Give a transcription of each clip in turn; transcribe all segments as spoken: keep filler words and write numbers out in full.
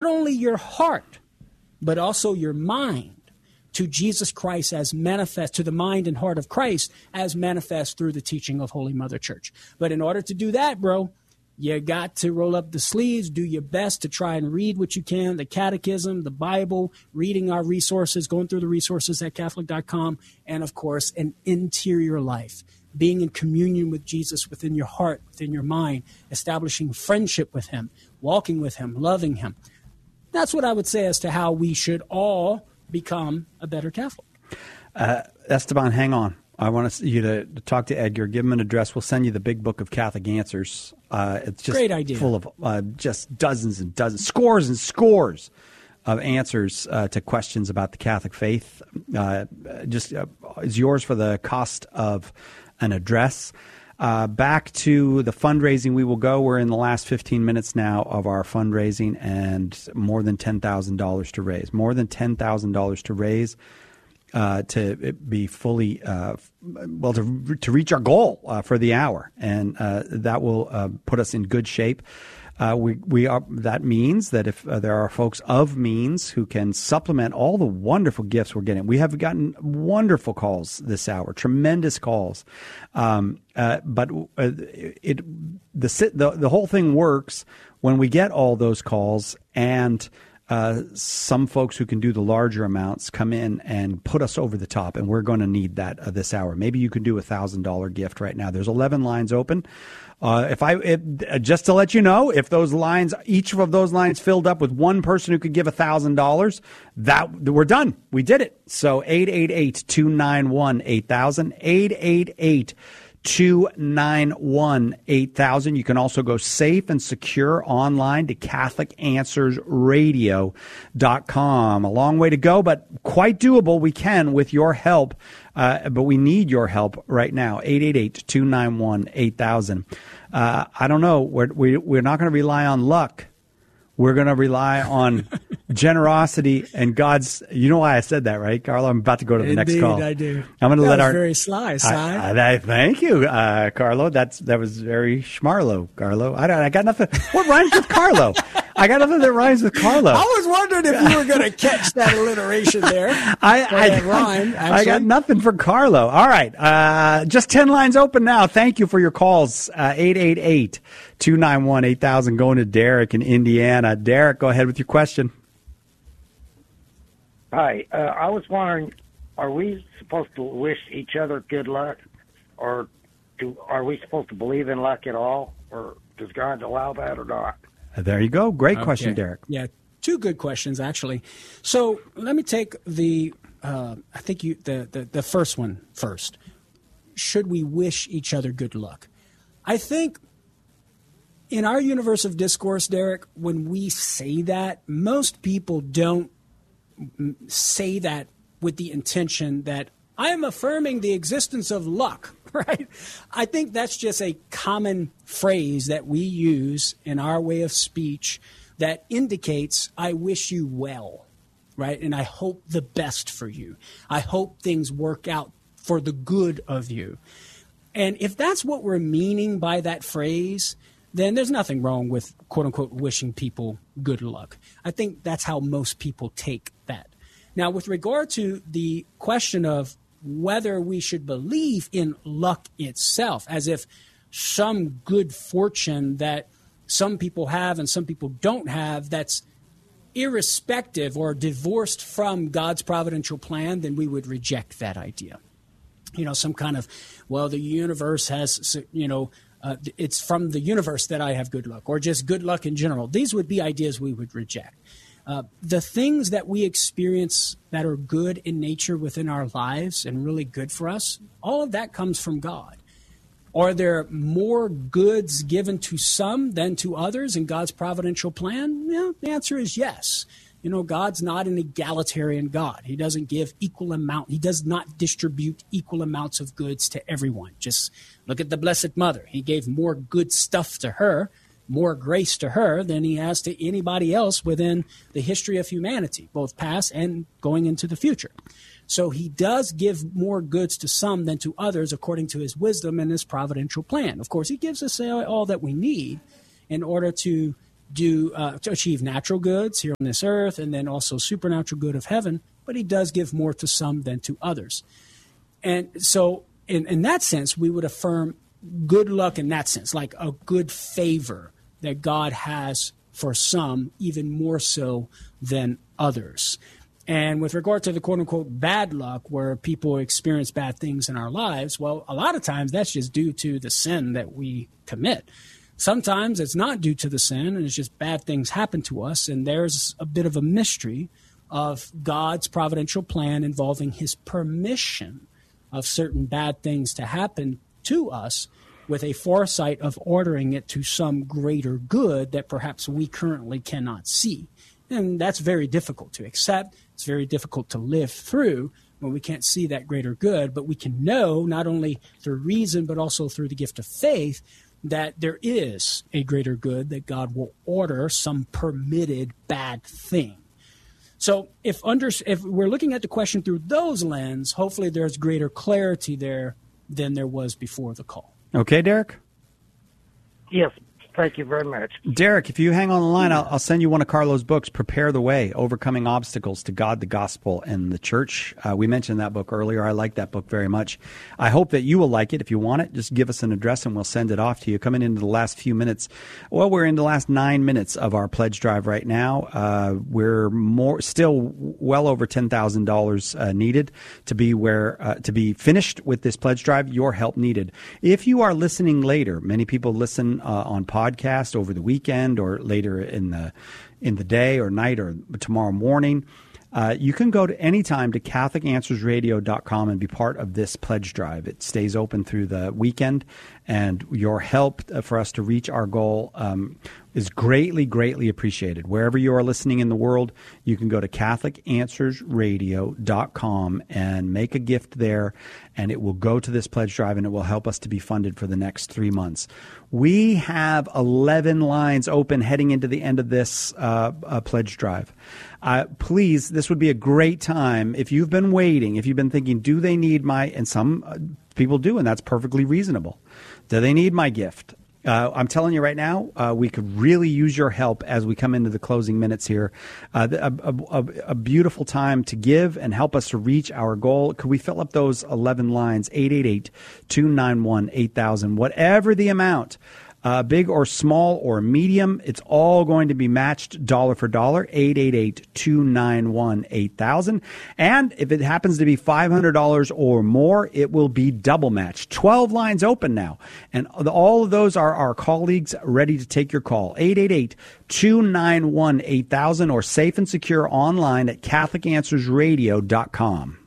only your heart, but also your mind to Jesus Christ as manifest, to the mind and heart of Christ as manifest through the teaching of Holy Mother Church. But in order to do that, bro, you got to roll up the sleeves, do your best to try and read what you can, the catechism, the Bible, reading our resources, going through the resources at Catholic dot com, and, of course, an interior life, being in communion with Jesus within your heart, within your mind, establishing friendship with him, walking with him, loving him. That's what I would say as to how we should all become a better Catholic. Uh, Esteban, hang on. I want you to, to talk to Edgar, give him an address. We'll send you the big book of Catholic Answers. Uh, it's just Great idea. Full of uh, just dozens and dozens, scores and scores of answers uh, to questions about the Catholic faith. Uh, just uh, is yours for the cost of an address. Uh, back to the fundraising we will go. We're in the last fifteen minutes now of our fundraising, and more than ten thousand dollars to raise. More than ten thousand dollars to raise uh, to be fully, uh, well, to, to reach our goal uh, for the hour. And uh, that will uh, put us in good shape. Uh, we we are. That means that if uh, there are folks of means who can supplement all the wonderful gifts we're getting, we have gotten wonderful calls this hour, tremendous calls. Um, uh, but uh, it the, the the whole thing works when we get all those calls, and uh, some folks who can do the larger amounts come in and put us over the top, and we're going to need that uh, this hour. Maybe you can do a thousand dollar gift right now. There's eleven lines open. Uh, if I it, just to let you know, if those lines, each of those lines filled up with one person who could give a thousand dollars, that we're done. We did it. So eight eight eight, two nine one, eight thousand, eight eight eight, two nine one, eight thousand. You can also go safe and secure online to Catholic Answers Radio dot com. A long way to go, but quite doable. We can with your help. Uh, but we need your help right now. eight eight eight, two nine one, eight thousand. Uh, I don't know. We're, we, we're not going to rely on luck. We're going to rely on generosity and God's. You know why I said that, right, Carlo? I'm about to go to the Indeed, next call. I do. I'm going to that let was our very sly, Si. I, I, I, thank you, uh, Carlo. That's that was very schmarlo, Carlo. I, I got nothing. What rhymes with Carlo? I got nothing that rhymes with Carlo. I was wondering if you were going to catch that alliteration there. I, I, that rhyme, I got nothing for Carlo. All right. Uh, just ten lines open now. Thank you for your calls. Uh, eight eight eight, two nine one, eight thousand. Going to Derek in Indiana. Derek, go ahead with your question. Hi. Uh, I was wondering, are we supposed to wish each other good luck, or do, are we supposed to believe in luck at all, or does God allow that or not? There you go. Great Okay. question, Derek. Yeah, two good questions, actually. So let me take the, uh, I think you the, the, the first one first. Should we wish each other good luck? I think in our universe of discourse, Derek, when we say that, most people don't say that with the intention that I am affirming the existence of luck, right? I think that's just a common phrase that we use in our way of speech that indicates I wish you well, right? And I hope the best for you. I hope things work out for the good of you. And if that's what we're meaning by that phrase, then there's nothing wrong with, quote unquote, wishing people good luck. I think that's how most people take that. Now, with regard to the question of whether we should believe in luck itself, as if some good fortune that some people have and some people don't have that's irrespective or divorced from God's providential plan, then we would reject that idea. You know, some kind of, well, the universe has, you know, uh, it's from the universe that I have good luck, or just good luck in general. These would be ideas we would reject. Uh, the things that we experience that are good in nature within our lives and really good for us, all of that comes from God. Are there more goods given to some than to others in God's providential plan? Yeah, the answer is yes. You know, God's not an egalitarian God. He doesn't give equal amount. He does not distribute equal amounts of goods to everyone. Just look at the Blessed Mother. He gave more good stuff to her, more grace to her than he has to anybody else within the history of humanity, both past and going into the future. So he does give more goods to some than to others according to his wisdom and his providential plan. Of course, he gives us all that we need in order to do uh, to achieve natural goods here on this earth, and then also supernatural good of heaven, but he does give more to some than to others. And so in, in that sense, we would affirm good luck in that sense, like a good favor that God has for some, even more so than others. And with regard to the quote-unquote bad luck, where people experience bad things in our lives, well, a lot of times that's just due to the sin that we commit. Sometimes it's not due to the sin, and it's just bad things happen to us, and there's a bit of a mystery of God's providential plan involving his permission of certain bad things to happen to us, with a foresight of ordering it to some greater good that perhaps we currently cannot see. And that's very difficult to accept. It's very difficult to live through when we can't see that greater good, but we can know not only through reason but also through the gift of faith that there is a greater good, that God will order some permitted bad thing. So if under, if we're looking at the question through those lens, hopefully there's greater clarity there than there was before the call. Okay, Derek? Yes, thank you very much. Derek, if you hang on the line, I'll, I'll send you one of Carlo's books, Prepare the Way, Overcoming Obstacles to God, the Gospel, and the Church. Uh, we mentioned that book earlier. I like that book very much. I hope that you will like it. If you want it, just give us an address and we'll send it off to you. Coming into the last few minutes, well, we're in the last nine minutes of our pledge drive right now. Uh, we're more still well over ten thousand dollars uh, needed to be where uh, to be finished with this pledge drive. Your help needed. If you are listening later, many people listen uh, on podcast over the weekend or later in the in the day or night or tomorrow morning. Uh, you can go to anytime to Catholic Answers Radio dot com and be part of this pledge drive. It stays open through the weekend, and your help for us to reach our goal um, is greatly, greatly appreciated. Wherever you are listening in the world, you can go to Catholic Answers Radio dot com and make a gift there, and it will go to this pledge drive, and it will help us to be funded for the next three months. We have eleven lines open heading into the end of this uh, uh, pledge drive. Uh, please, this would be a great time if you've been waiting, if you've been thinking, do they need my, and some uh, people do, and that's perfectly reasonable. Do they need my gift? Uh, I'm telling you right now, uh, we could really use your help as we come into the closing minutes here. Uh, a, a, a beautiful time to give and help us to reach our goal. Could we fill up those eleven lines, eight eight eight, two nine one, eight thousand, whatever the amount. Uh, big or small or medium, it's all going to be matched dollar for dollar, eight eight eight, two nine one, eight thousand. And if it happens to be five hundred dollars or more, it will be double matched. twelve lines open now. And all of those are our colleagues ready to take your call. eight eight eight, two nine one, eight thousand or safe and secure online at Catholic Answers Radio dot com.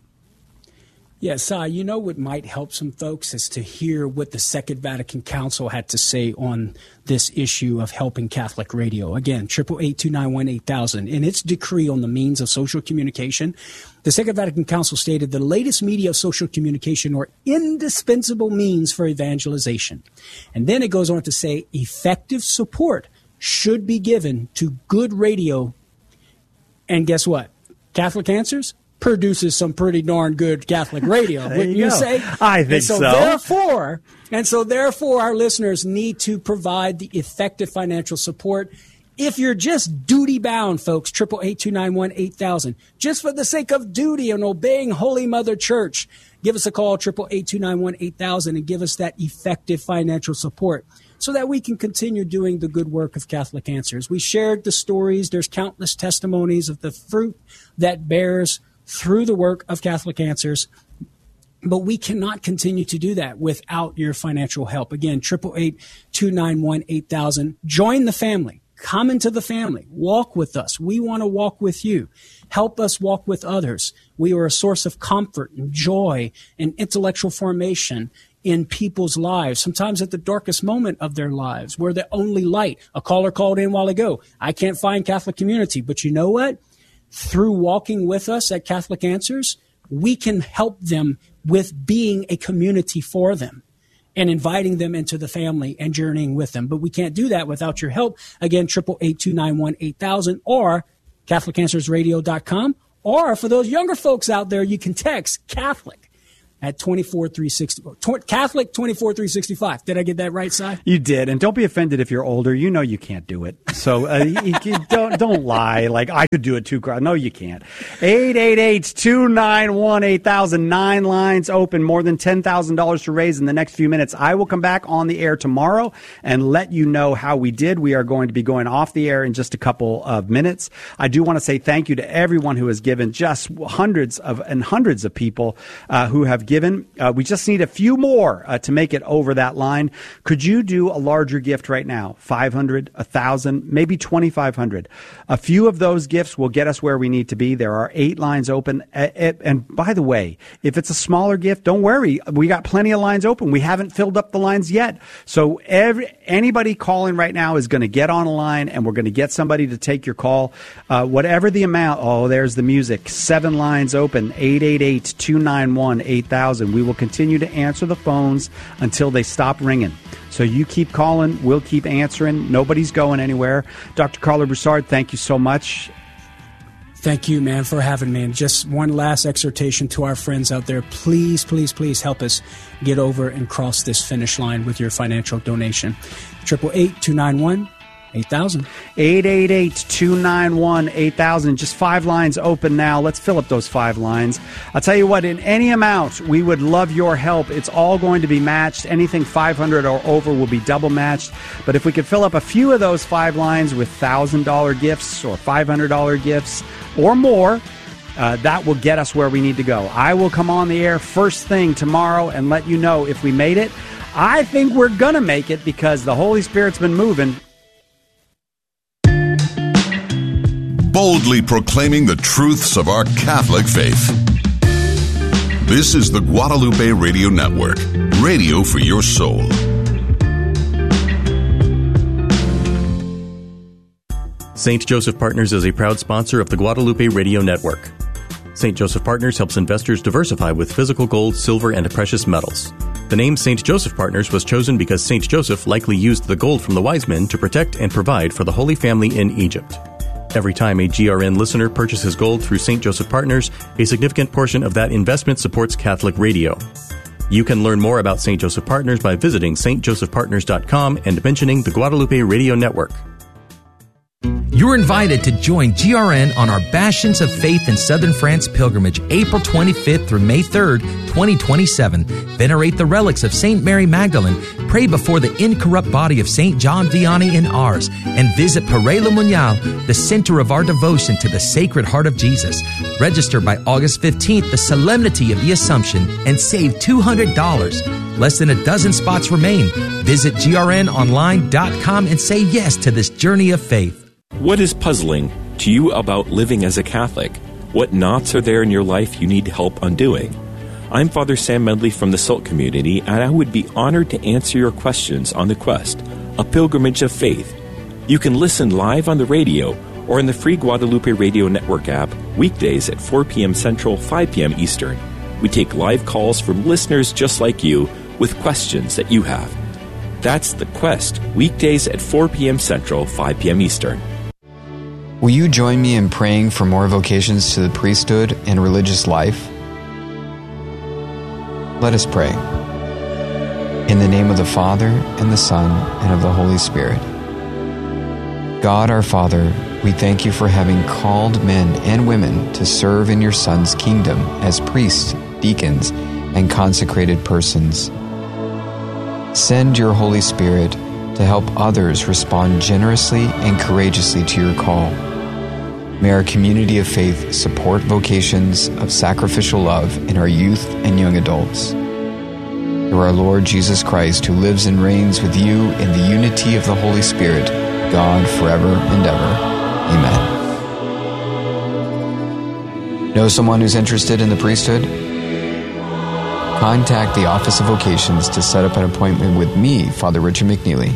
Yes, uh, you know what might help some folks is to hear what the Second Vatican Council had to say on this issue of helping Catholic radio. Again, eight eight eight, two nine one, eight thousand. In its decree on the means of social communication, the Second Vatican Council stated the latest media of social communication are indispensable means for evangelization. And then it goes on to say effective support should be given to good radio. And guess what? Catholic Answers produces some pretty darn good Catholic radio, wouldn't you, you say? I think and so. so. Therefore, and so therefore, our listeners need to provide the effective financial support. If you're just duty bound, folks, eight eight eight, two nine one, eight thousand, just for the sake of duty and obeying Holy Mother Church, give us a call, eight eight eight, two nine one, eight thousand, and give us that effective financial support so that we can continue doing the good work of Catholic Answers. We shared the stories. There's countless testimonies of the fruit that bears through the work of Catholic Answers, but we cannot continue to do that without your financial help. Again, eight eight eight, two nine one, eight thousand. Join the family. Come into the family. Walk with us. We want to walk with you. Help us walk with others. We are a source of comfort and joy and intellectual formation in people's lives, sometimes at the darkest moment of their lives. We're the only light. A caller called in a while ago. I can't find Catholic community, but you know what? Through walking with us at Catholic Answers, we can help them with being a community for them and inviting them into the family and journeying with them. But we can't do that without your help. Again, eight eight eight, two nine one, eight thousand or Catholic Answers Radio dot com. Or for those younger folks out there, you can text Catholic at twenty-four three sixty, Catholic twenty-four three sixty-five. Did I get that right, Si? You did, and don't be offended if you're older. You know you can't do it, so uh, you, you don't don't lie. Like I could do it too. No, you can't. eight eight eight, two nine one, eight thousand. Nine lines open. More than ten thousand dollars to raise in the next few minutes. I will come back on the air tomorrow and let you know how we did. We are going to be going off the air in just a couple of minutes. I do want to say thank you to everyone who has given. Just hundreds of and hundreds of people uh, who have given. Uh, we just need a few more uh, to make it over that line. Could you do a larger gift right now? five hundred, one thousand, maybe twenty-five hundred. A few of those gifts will get us where we need to be. There are eight lines open. And by the way, if it's a smaller gift, don't worry. We got plenty of lines open. We haven't filled up the lines yet. So every, anybody calling right now is going to get on a line, and we're going to get somebody to take your call. Uh, whatever the amount. Oh, there's the music. Seven lines open. eight eight eight, two nine one, eight thousand. We will continue to answer the phones until they stop ringing. So you keep calling. We'll keep answering. Nobody's going anywhere. Doctor Carlo Broussard, thank you so much. Thank you, man, for having me. And just one last exhortation to our friends out there. Please, please, please help us get over and cross this finish line with your financial donation. eight eight eight, two nine one, eight thousand. eight eight eight, two nine one, eight thousand. Just five lines open now. Let's fill up those five lines. I'll tell you what, in any amount, we would love your help. It's all going to be matched. Anything five hundred or over will be double matched. But if we could fill up a few of those five lines with one thousand dollars gifts or five hundred dollars gifts or more, uh, that will get us where we need to go. I will come on the air first thing tomorrow and let you know if we made it. I think we're going to make it because the Holy Spirit's been moving. Boldly proclaiming the truths of our Catholic faith. This is the Guadalupe Radio Network, radio for your soul. Saint Joseph Partners is a proud sponsor of the Guadalupe Radio Network. Saint Joseph Partners helps investors diversify with physical gold, silver, and precious metals. The name Saint Joseph Partners was chosen because Saint Joseph likely used the gold from the wise men to protect and provide for the Holy Family in Egypt. Every time a G R N listener purchases gold through Saint Joseph Partners, a significant portion of that investment supports Catholic radio. You can learn more about Saint Joseph Partners by visiting s t joseph partners dot com and mentioning the Guadalupe Radio Network. You're invited to join G R N on our Bastions of Faith in Southern France pilgrimage, April twenty-fifth through May third, twenty twenty-seven. Venerate the relics of Saint Mary Magdalene, pray before the incorrupt body of Saint John Vianney in Ars, and visit Paray-le-Monial, the center of our devotion to the Sacred Heart of Jesus. Register by August fifteenth, the Solemnity of the Assumption, and save two hundred dollars. Less than a dozen spots remain. Visit G R N online dot com and say yes to this journey of faith. What is puzzling to you about living as a Catholic? What knots are there in your life you need help undoing? I'm Father Sam Medley from the Salt Community, and I would be honored to answer your questions on The Quest, a pilgrimage of faith. You can listen live on the radio or in the free Guadalupe Radio Network app weekdays at four p.m. Central, five p.m. Eastern. We take live calls from listeners just like you with questions that you have. That's The Quest, weekdays at four p.m. Central, five p.m. Eastern. Will you join me in praying for more vocations to the priesthood and religious life? Let us pray. In the name of the Father, and the Son, and of the Holy Spirit. God our Father, we thank you for having called men and women to serve in your Son's kingdom as priests, deacons, and consecrated persons. Send your Holy Spirit to help others respond generously and courageously to your call. May our community of faith support vocations of sacrificial love in our youth and young adults. Through our Lord Jesus Christ, who lives and reigns with you in the unity of the Holy Spirit, God forever and ever. Amen. Know someone who's interested in the priesthood? Contact the Office of Vocations to set up an appointment with me, Father Richard McNeely.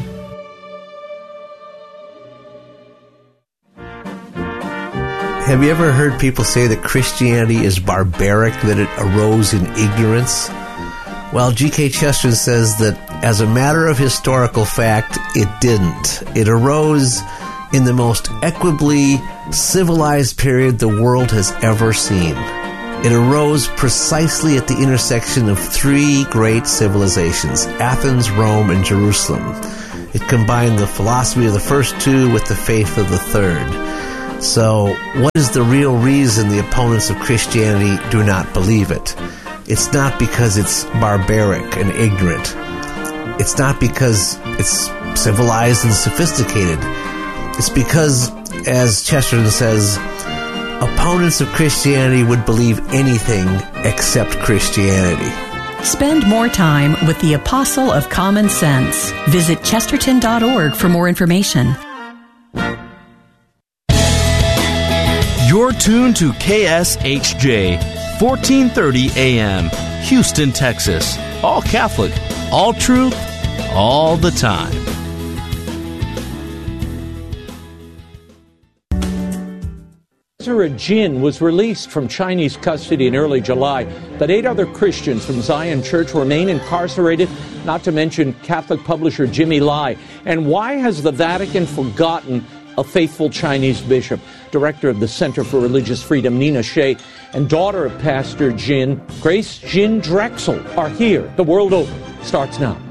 Have you ever heard people say that Christianity is barbaric, that it arose in ignorance? Well, G K Chesterton says that as a matter of historical fact, it didn't. It arose in the most equably civilized period the world has ever seen. It arose precisely at the intersection of three great civilizations, Athens, Rome, and Jerusalem. It combined the philosophy of the first two with the faith of the third. So, what is the real reason the opponents of Christianity do not believe it? It's not because it's barbaric and ignorant. It's not because it's civilized and sophisticated. It's because, as Chesterton says, opponents of Christianity would believe anything except Christianity. Spend more time with the Apostle of Common Sense. Visit chesterton dot org for more information. You're tuned to K S H J, fourteen thirty A M, Houston, Texas. All Catholic, all truth, all the time. Ezra Jin was released from Chinese custody in early July, but eight other Christians from Zion Church remain incarcerated, not to mention Catholic publisher Jimmy Lai. And why has the Vatican forgotten a faithful Chinese bishop? Director of the Center for Religious Freedom, Nina Shea, and daughter of Pastor Jin, Grace Jin Drexel, are here. The World Open starts now.